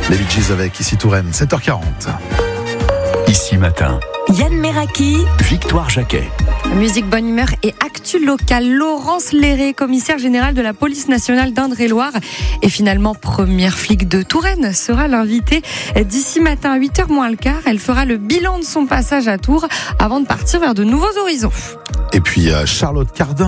Les Bee Gees avec Ici Touraine, 7h40. Ici Matin, Yann Meraki, Victoire Jacquet. Musique, bonne humeur et actu locale. Laurence Léré, commissaire générale de la police nationale d'Indre-et-Loire et finalement première flic de Touraine, sera l'invitée d'ici matin à 8h moins le quart. Elle fera le bilan de son passage à Tours avant de partir vers de nouveaux horizons. Et puis Charlotte Cardin